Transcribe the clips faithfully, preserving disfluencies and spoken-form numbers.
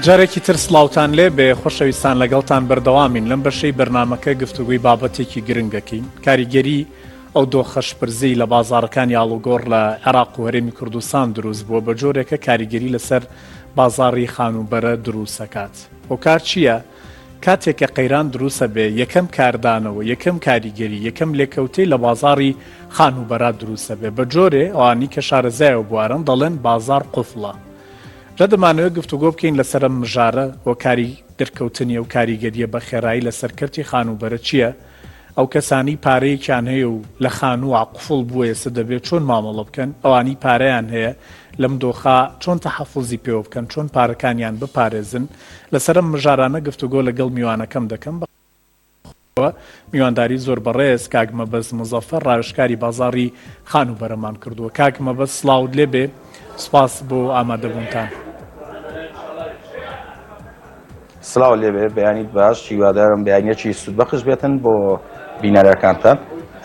جارێکی تر سڵاوتان لێ بێ خۆشەویستان لەگەڵتان بەردەوامین لەم بەشەی بەرنامەکە گفتوگوی بابەتێکی گرنگەکەین کاریگەری ئەو دۆخەشپرزی لە بازاڕەکانی ئاڵوگۆڕ لە عێراق و هەرێمی کوردستان دروست بووە بە جۆرێکە کاریگەری لەسەر بازاڕی خانوبەرە دروست دەکات. ئەو کار چییە؟ کاتێکە قەیران دروستە بێ یەکەم کاردانەوە یەکەم کاریگەری یەکەم لێکەوتەی لە بازاڕی خانوبەرە دروستە بێ بە جۆرێ ئەوانی کە شارەزایەوە بوارن دەڵێن بازار قوفڵە. جا دەمانەوێت گفتوگۆ بکەین لەسەر مژارە و کاری دەرکەوتنی و کاریگەریە بە خێرایی لە سەرکەرتی خانوبەرە چییە؟ ئەو کەسانی پارەیەکیان هەیە و لە خانووە قوفڵ بووە ئێستا دەبێت چۆن مامەڵە بکەن ئەوانی پارەیان هەیە لەم دۆخا چۆن تەحەفوزی پێوە بکەن چۆن پارەکانیان بپارێزن لەسەرم مژارانە گفتوگۆ لەگەڵ میوانەکەم دەکەم بە میوانداری زۆر بەڕێز کاک مەبەست مزەفەر ڕاوێژکاری بازاڕی خانوبەرەمان کردووە. کاک مەبەست سڵاوت لێ بێ، سوپاس بۆ ئامادەبوونتان. سڵاو لێبێ، بەیانیت باش، هیوادارم بەیانیەکی سودبەخش بێتن بۆ بینەرەکانتان.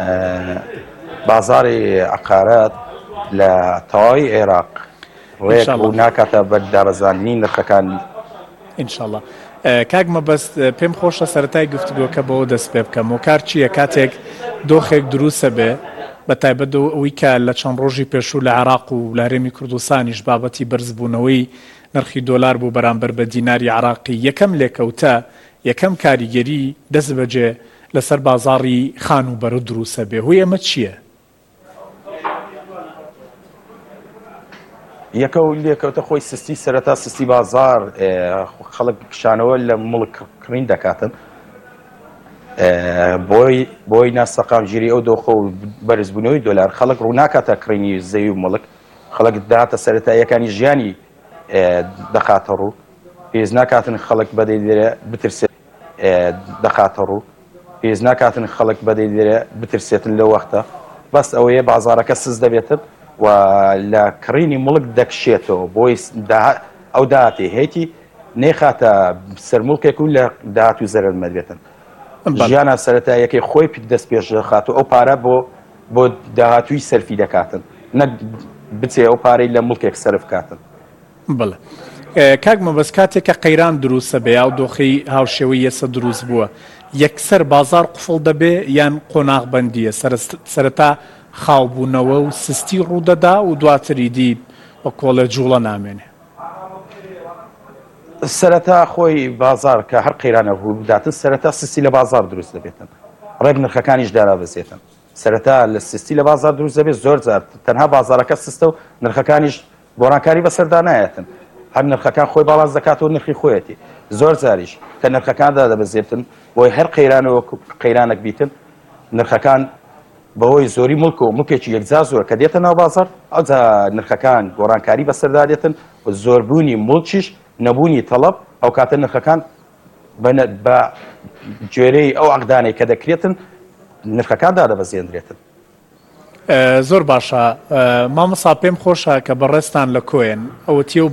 بازاڕی عەقارات لە تەواوی عێراق ڕێک و ناکاتە بە دارەزانینی نرخەکانی. ئینشاڵڵا. کاک مەبەست پێم خۆشە سەرەتای گفتوگۆکە بەوە دەست پێ بکەم و کار چییە کاتێک دۆخێک دروستە بێ بە تایبەت ئەوەی کە لە چەند ڕۆژی پێشوو لە عێراق و لە هەرێمی کوردستانیش بابەتی بەرزبوونەوەی نرخی دۆلار بوو بەرامبەر بە دیناری عێراقی یەکەم لێکەوتە یەکەم کاریگەری دەست بەجێ لەسەر بازاڕی خانوبەرە دروستە بێ هۆی ئەمە چییە؟ یەکە و لێکەوتە خۆی سستی سەرەتا سستی بازار خەڵک کشانەوە لە مڵک کڕین دەکاتن بۆی بۆی ناسەقامگیری ئەو دۆخە و بەرزبوونەوەی دۆلار خەڵک ڕووناکاتە کڕینی زەوی و مڵک خەڵک داهاتە سەرەتاییەکانی ژیانی دەخاتە ڕوو پێز ناکاتن خەڵک بەدەی دێرە بترسێت دەخاتە ڕوو پێز ناکاتن خەڵک بەدەی دێرە بترسێتن لەو وەختە بەس ئەوەیە بازارەکە سز دەبێتن و لە کڕینی مڵک دەکشێتەوە بۆی ئەو داهاتی هەیەی نێخاتە سەرموڵکێک و لە داهات و زەرمەد بێتن ژیانە سەرەتاییەکەی خۆی دەست پێش دەخات و ئەو پارە بۆ بۆ داهاتووی سەرفی دەکاتن نەک بچێ ئەو پارەی لە مڵکێک سەرف کاتن. بڵێ کاک مەبەست کاتێککە قەیران دروستە بێ یا دۆخی هاوشێوەی ئێستا دروست بووە یەکسەر بازار قوفڵ دەبێ یان قۆناغبەندیە سەرەتا خاوبوونەوە و سستی ڕوودەدا و دواتری دی بە کۆڵە جوڵە نامێنێ. سەرەتا خۆی بازار کە هەر قەیرانە بوو بداتن سەرەتا سستی لە بازار دروست دەبێتن ڕێک نرخەکانیش دارا بەسێتن سەرەتا لە سستی لە بازار دروست دەبێت زۆر جار تەنها بازارەکە سستە و نرخەکانیش گۆڕانکاری بەسەردا نایەتن هەر نرخەکان خۆی باڵاز دەکات و نرخی خۆیەتی زۆر جاریش کە نرخەکاندا دەبەزێتن بۆی هەر قەیرانەوە قەیرانێک بیتن نرخەکان بەهۆی زۆری مڵک و مڵکێکی یەکجار زۆر کە دێتە ناو بازار ئەوجا نرخەکان گۆڕانکاری بەسەردا دێتن و زۆربوونی مڵکیش نەبوونی تەڵەب ئەو کاتە نرخەکان بە گوێرەی ئەو عەقدانەی کە دەکرێتن نرخەکاندا دەبەزێنرێتن. زۆر باشە مامەسا پێم خۆشە کە بەڕێستان لە کۆیەن ئەوەتیە